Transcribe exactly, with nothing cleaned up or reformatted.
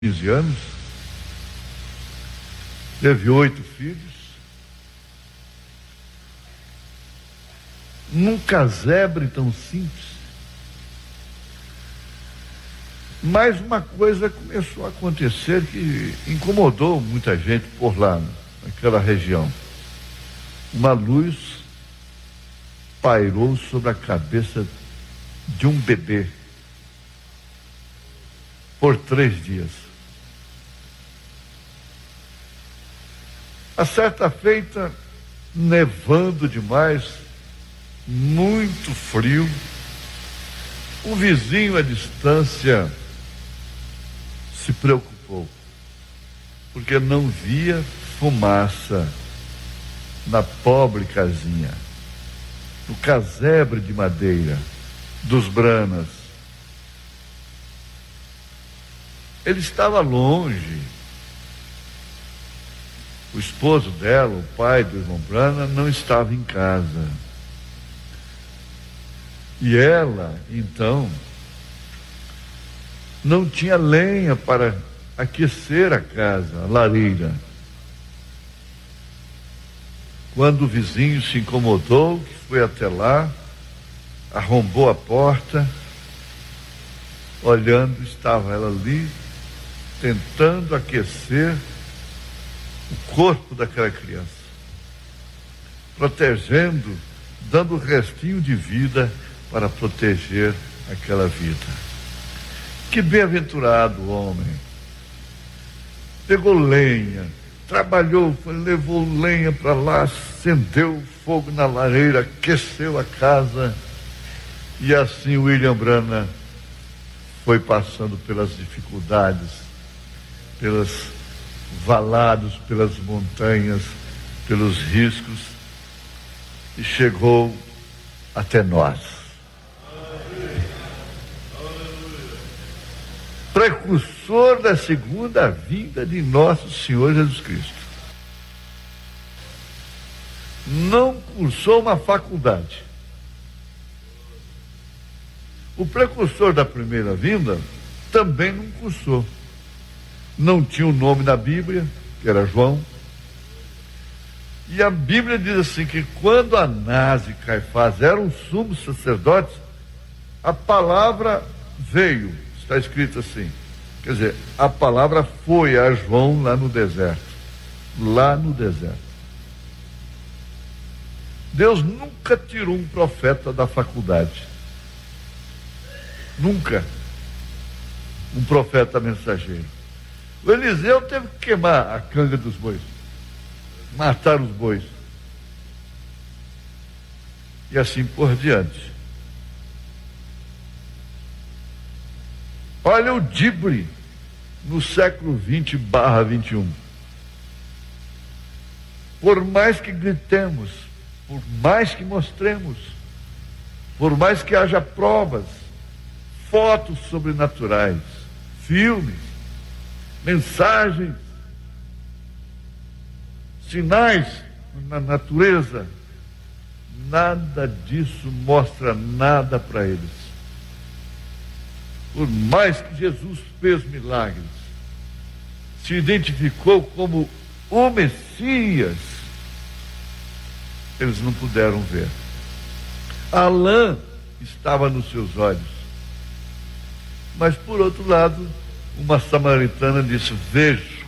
quinze anos, teve oito filhos, num casebre tão simples. Mas uma coisa começou a acontecer que incomodou muita gente por lá, naquela região. Uma luz pairou sobre a cabeça de um bebê por três dias. A certa feita, nevando demais, muito frio, o vizinho à distância se preocupou, porque não via fumaça na pobre casinha, no casebre de madeira dos Branas. Ele estava longe. O esposo dela, o pai do irmão Brana, não estava em casa. E ela, então, não tinha lenha para aquecer a casa, a lareira. Quando o vizinho se incomodou, foi até lá, arrombou a porta, olhando, estava ela ali, tentando aquecer o corpo daquela criança, protegendo, dando o restinho de vida para proteger aquela vida. Que bem-aventurado homem! Pegou lenha, trabalhou, levou lenha para lá, acendeu fogo na lareira, aqueceu a casa, e assim William Brana foi passando pelas dificuldades, pelos valados, pelas montanhas, pelos riscos, e chegou até nós. Precursor da segunda vinda de nosso Senhor Jesus Cristo. Não cursou uma faculdade. O precursor da primeira vinda também não cursou. Não tinha o nome na Bíblia, que era João. E a Bíblia diz assim, que quando Anás e Caifás eram sumos sacerdotes, a palavra veio, está escrito assim, quer dizer, a palavra foi a João lá no deserto, lá no deserto. Deus nunca tirou um profeta da faculdade, nunca, um profeta mensageiro. O Eliseu teve que queimar a canga dos bois, matar os bois, e assim por diante. Olha o Dibre no século vinte barra vinte e um. Por mais que gritemos, por mais que mostremos, por mais que haja provas, fotos sobrenaturais, filmes, mensagens, sinais na natureza, nada disso mostra nada para eles. Por mais que Jesus fez milagres, se identificou como o Messias, eles não puderam ver. A lã estava nos seus olhos. Mas por outro lado, uma samaritana disse: vejo